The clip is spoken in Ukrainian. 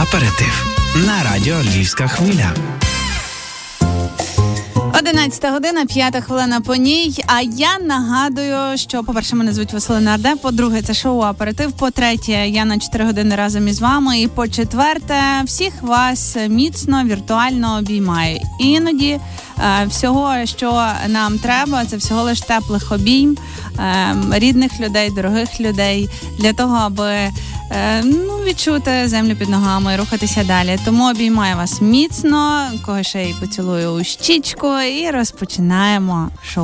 Аперитив на радіо Львівська хвиля. 11 година, 5 хвилина по ній. А я нагадую, що, по-перше, мене звуть Василина Ардеп, по-друге, це шоу «Аперитив», по-третє, я на 4 години разом із вами, і по-четверте, всіх вас міцно, віртуально обіймаю. Іноді всього, що нам треба, це всього лиш теплих обійм, рідних людей, дорогих людей, для того, аби відчути землю під ногами і рухатися далі. Тому обіймаю вас міцно, кого ще й поцілую у щічку, і розпочинаємо шоу.